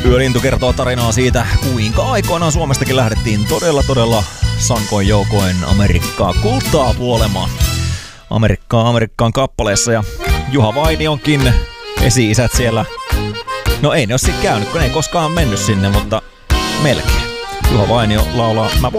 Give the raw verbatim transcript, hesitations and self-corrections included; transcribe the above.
Yölintu kertoo tarinaa siitä, kuinka aikoinaan Suomestakin lähdettiin todella todella sankoin joukoin Amerikkaa kultaa vuolemaan. Amerikkaa Amerikkaan kappaleessa ja Juha Vainionkin esi-isät siellä. No ei ne ole siinä käynyt, kun ei koskaan mennyt sinne, mutta melkein. Juha Vainio laulaa Mä